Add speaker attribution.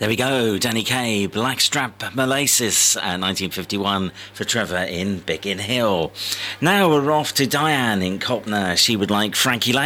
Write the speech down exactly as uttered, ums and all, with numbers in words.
Speaker 1: There we go, Danny Kaye, Blackstrap Molasses, uh, nineteen fifty-one for Trevor in Biggin Hill. Now we're off to Diane in Copner. She would like Frankie Lane.